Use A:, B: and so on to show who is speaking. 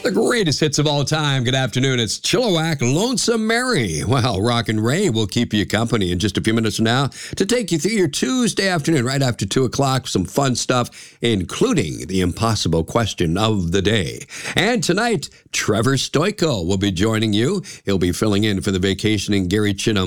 A: The greatest hits of all time. Good afternoon. It's Chilliwack Lonesome Mary. Well, Rock and Ray will keep you company in just a few minutes from now to take you through your Tuesday afternoon, right after 2 o'clock. Some fun stuff, including the impossible question of the day. And tonight, Trevor Stoico will be joining you. He'll be filling in for the vacationing Gary Chinham